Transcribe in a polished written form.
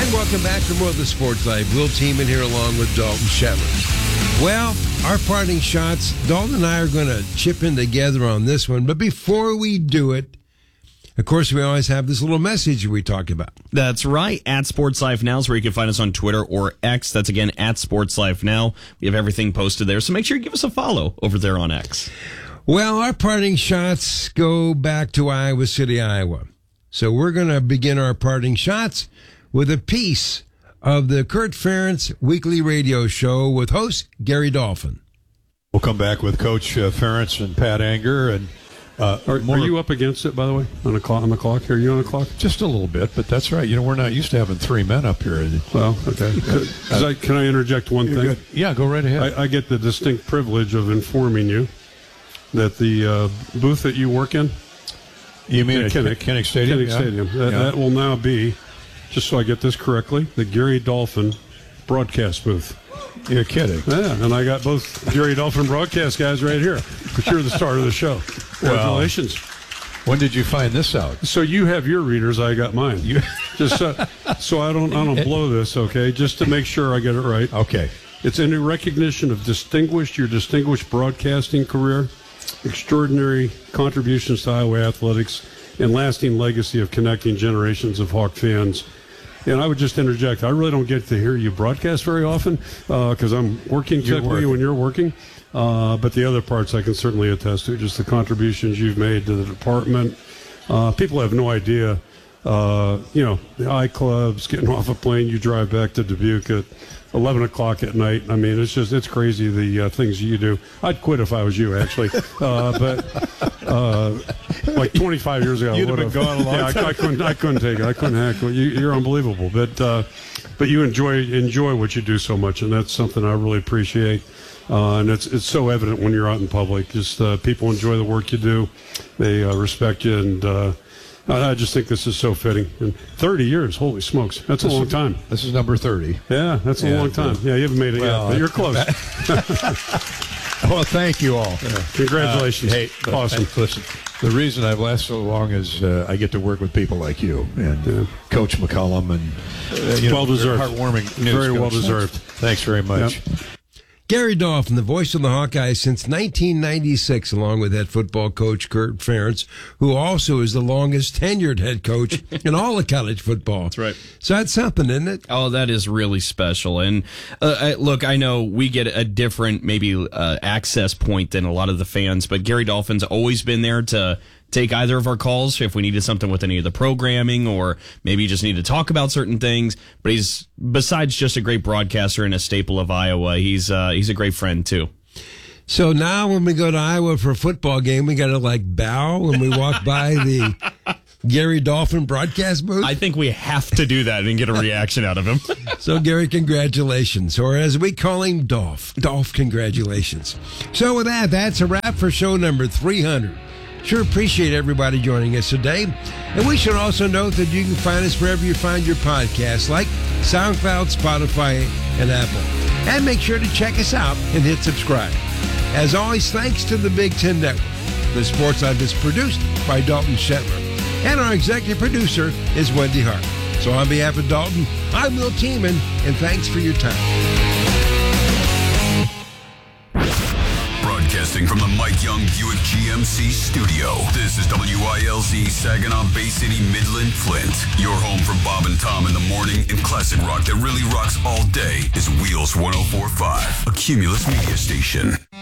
And welcome back to more of the Sports Life. Will Tiemann here along with Dalton Shetler. Well, our parting shots, Dalton and I are going to chip in together on this one. But before we do it, of course, we always have this little message we talk about. That's right. At Sports Life Now is where you can find us on Twitter or X. That's again at Sports Life Now. We have everything posted there. So make sure you give us a follow over there on X. Well, our parting shots go back to Iowa City, Iowa. So we're going to begin our parting shots with a piece of the Kurt Ferentz weekly radio show with host Gary Dolphin. We'll come back with Coach Ferentz and Pat Anger. And are you up against it, by the way, on the clock? Are you on the clock? Just a little bit, but that's right. You know, we're not used to having three men up here. Well, okay. Can I interject one thing? Good. Yeah, go right ahead. I get the distinct privilege of informing you that the booth that you work in, you mean at Kinnick Stadium? Kinnick Stadium. That will now be, just so I get this correctly, the Gary Dolphin broadcast booth. You're kidding. Yeah, and I got both Gary Dolphin broadcast guys right here. But you're the star of the show. Congratulations. When did you find this out? So you have your readers, I got mine. Just so I don't blow this, okay? Just to make sure I get it right. Okay. It's in recognition of your distinguished broadcasting career, extraordinary contributions to Iowa athletics, and lasting legacy of connecting generations of Hawk fans. And I would just interject, I really don't get to hear you broadcast very often because I'm working typically when you're working. But the other parts I can certainly attest to, just the contributions you've made to the department. People have no idea, the I-clubs, getting off a plane, you drive back to Dubuque at 11 o'clock at night. I mean, it's crazy the things you do. I'd quit if I was you, actually. But like 25 years ago, you'd have been gone a long time. I couldn't take it. I couldn't hack it. You're unbelievable. But you enjoy what you do so much, and that's something I really appreciate. And it's so evident when you're out in public. Just people enjoy the work you do. They respect you, and I just think this is so fitting. And 30 years, holy smokes, that's a long time. This is number 30. Yeah, that's a long time. Yeah, you haven't made it yet, but you're close. Well, thank you all. Yeah, congratulations. Awesome. Listen, the reason I've lasted so long is I get to work with people like you and Coach McCollum, and well deserved, heartwarming news. Very well deserved. Thanks very much. Yep. Gary Dolphin, the voice of the Hawkeyes since 1996, along with head football coach Kurt Ferentz, who also is the longest tenured head coach in all of college football. That's right. So that's something, isn't it? Oh, that is really special. And look, I know we get a different maybe access point than a lot of the fans, but Gary Dolphin's always been there to take either of our calls if we needed something with any of the programming, or maybe just need to talk about certain things. But he's, besides just a great broadcaster and a staple of Iowa, he's a great friend too. So now when we go to Iowa for a football game, we got to bow when we walk by the Gary Dolphin broadcast booth? I think we have to do that and get a reaction out of him. So, Gary, congratulations. Or as we call him, Dolph. Dolph, congratulations. So with that, that's a wrap for show number 300. Sure appreciate everybody joining us today. And we should also note that you can find us wherever you find your podcasts, like SoundCloud, Spotify, and Apple. And make sure to check us out and hit subscribe. As always, thanks to the Big Ten Network. The Sports Life is produced by Dalton Shetler. And our executive producer is Wendy Hart. So on behalf of Dalton, I'm Will Tiemann, and thanks for your time. Broadcasting from the Mike Young Buick GMC studio, this is WILZ Saginaw Bay City, Midland, Flint. Your home for Bob and Tom in the morning and classic rock that really rocks all day is Wheels 104.5, a Cumulus media station.